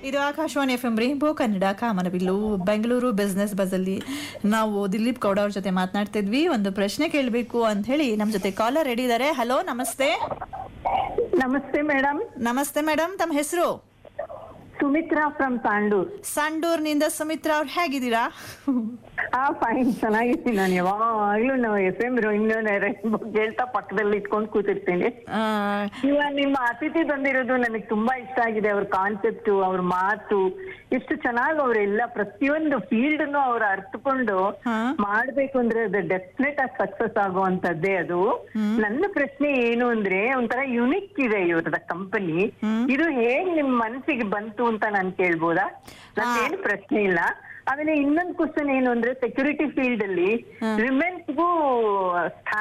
ಇದು Akashvani F M rainbow Kannada ಕಾಮನಬಿಲ್ಲು Bengaluru business bus ಅಲ್ಲಿ ನಾವು ದಿಲೀಪ್ ಗೌಡ ಅವ್ರ ಜೊತೆ ಮಾತನಾಡ್ತಿದ್ವಿ. ಒಂದು ಪ್ರಶ್ನೆ ಕೇಳಬೇಕು ಅಂತ ಹೇಳಿ ನಮ್ ಜೊತೆ ಕಾಲರ್ ರೆಡಿ ಇದ್ದಾರೆ. ಹಲೋ, ನಮಸ್ತೆ. ನಮಸ್ತೆ ಮೇಡಮ್. ನಮಸ್ತೆ ಮೇಡಮ್, ತಮ್ಮ ಹೆಸರು? ಸುಮಿತ್ರಾ ಫ್ರಮ್ ಸಾಂಡೂರ್. ಸಂಡೂರ್ನಿಂದ ಸುಮಿತ್ರಾ ಅವ್ರು, ಹೇಗಿದ್ದೀರಾ? ಫೈನ್, ಚೆನ್ನಾಗಿದ್ದೀನಿ. ನಾನು ಯಾವಾಗ್ಲೂ ನಾವು ಎಫ್ ಎಂ ಹೇಳ್ತಾ ಪಕ್ಕದಲ್ಲಿ ಇಟ್ಕೊಂಡು ಕೂತಿರ್ತೀನಿ. ಇವಾಗ ನಿಮ್ಮ ಅತಿಥಿ ಬಂದಿರೋದು ನನಗೆ ತುಂಬಾ ಇಷ್ಟ ಆಗಿದೆ. ಅವ್ರ ಕಾನ್ಸೆಪ್ಟ್, ಅವ್ರ ಮಾತು ಎಷ್ಟು ಚೆನ್ನಾಗಿ ಅವರೆಲ್ಲ ಪ್ರತಿಯೊಂದು ಫೀಲ್ಡ್ ಅವ್ರು ಅರ್ಥಕೊಂಡು ಮಾಡ್ಬೇಕು ಅಂದ್ರೆ ಅದು ಡೆಫಿನೆಟ್ ಆಗಿ ಸಕ್ಸಸ್ ಆಗುವಂತದ್ದೇ ಅದು. ನನ್ನ ಪ್ರಶ್ನೆ ಏನು ಅಂದ್ರೆ, ಒಂಥರ ಯುನಿಕ್ ಇದೆ ಇವ್ರದ ಕಂಪನಿ. ಇದು ಹೇಗ್ ನಿಮ್ ಮನಸ್ಸಿಗೆ ಬಂತು ಅಂತ ನಾನು ಕೇಳ್ಬೋದಾ? ನಂದೇನು ಪ್ರಶ್ನೆ ಇಲ್ಲ. ಆಮೇಲೆ ಇನ್ನೊಂದು ಕ್ವಶನ್ ಏನು ಅಂದ್ರೆ, ಸೆಕ್ಯೂರಿಟಿ ಫೀಲ್ಡ್ ಅಲ್ಲಿ ವಿಮೆನ್ಸ್ಗೂ